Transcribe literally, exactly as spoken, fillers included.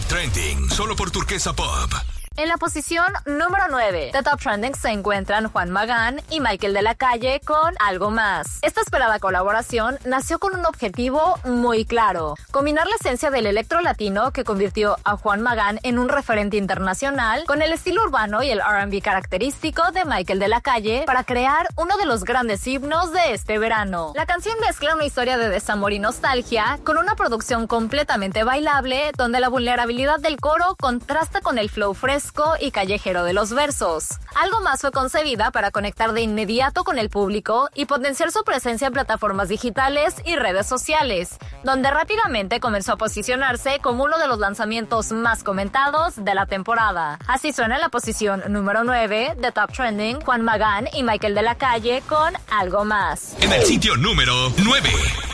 Trending, solo por Turquesa Pop. En la posición número nueve de Top Trending se encuentran Juan Magán y Michael de la Calle con Algo Más. Esta esperada colaboración nació con un objetivo muy claro: combinar la esencia del electro latino que convirtió a Juan Magán en un referente internacional con el estilo urbano y el R and B característico de Michael de la Calle para crear uno de los grandes himnos de este verano. La canción mezcla una historia de desamor y nostalgia con una producción completamente bailable, donde la vulnerabilidad del coro contrasta con el flow fresco y callejero de los versos. Algo Más fue concebida para conectar de inmediato con el público y potenciar su presencia en plataformas digitales y redes sociales, donde rápidamente comenzó a posicionarse como uno de los lanzamientos más comentados de la temporada. Así suena en la posición número nueve de Top Trending Juan Magán y Michael de la Calle con Algo Más. En el sitio número nueve.